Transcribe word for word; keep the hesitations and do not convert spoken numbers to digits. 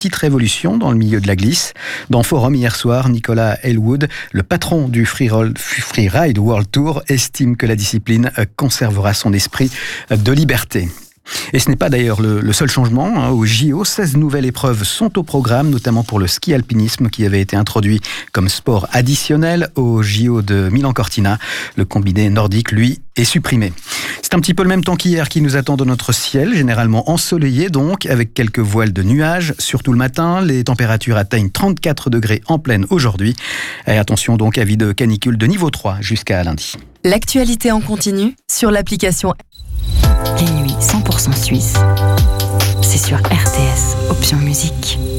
petite révolution dans le milieu de la glisse. Dans Forum hier soir, Nicolas Elwood, le patron du Freeride World Tour, estime que la discipline conservera son esprit de liberté. Et ce n'est pas d'ailleurs le, le seul changement. Hein. Au J O, seize nouvelles épreuves sont au programme, notamment pour le ski alpinisme qui avait été introduit comme sport additionnel au J O de Milan-Cortina. Le combiné nordique, lui, est supprimé. C'est un petit peu le même temps qu'hier qui nous attend dans notre ciel, généralement ensoleillé donc, avec quelques voiles de nuages, surtout le matin. Les températures atteignent trente-quatre degrés en pleine aujourd'hui. Et attention donc, avis de canicule de niveau trois jusqu'à lundi. L'actualité en continu sur l'application Les nuits cent pour cent suisses, c'est sur R T S, option musique.